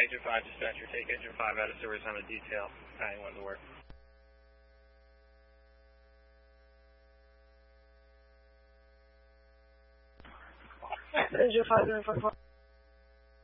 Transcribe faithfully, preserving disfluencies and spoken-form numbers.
Agent five dispatcher, take Agent five out of sewers on a detail. I went to work. Agent five,